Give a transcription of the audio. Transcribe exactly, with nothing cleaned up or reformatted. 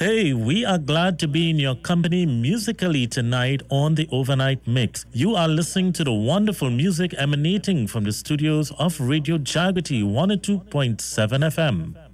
Hey, we are glad to be in your company musically tonight on the Overnight Mix. You are listening to the wonderful music emanating from the studios of Radio Jagati one oh two point seven F M.